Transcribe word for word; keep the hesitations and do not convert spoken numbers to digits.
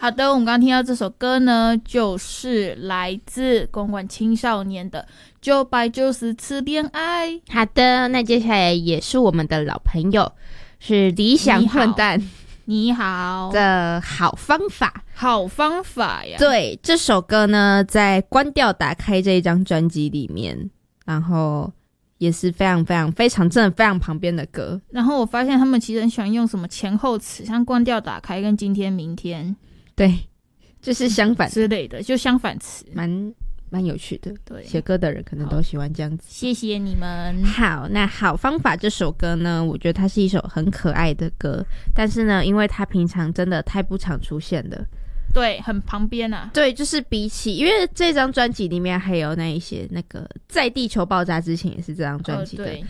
好的，我们刚刚听到这首歌呢，就是来自公馆青少年的九百九十次恋爱。 好的，那接下来也是我们的老朋友，是理想混蛋你好的好方法。 好方法呀。 对，这首歌呢在关掉打开这一张专辑里面，然后也是非常非常非常真的非常旁边的歌。 然后我发现他们其实很喜欢用什么前后词，像关掉打开跟今天明天， 对，就是相反之类的，就相反词， 蛮蛮有趣的。 对， 写歌的人可能都喜欢这样子。 谢谢你们。 好，那好方法这首歌呢，我觉得它是一首很可爱的歌，但是呢，因为它平常真的太不常出现了。 对，很旁边啊。 对，就是比起，因为这张专辑里面还有那一些那个在地球爆炸之前也是这张专辑的、 哦、对，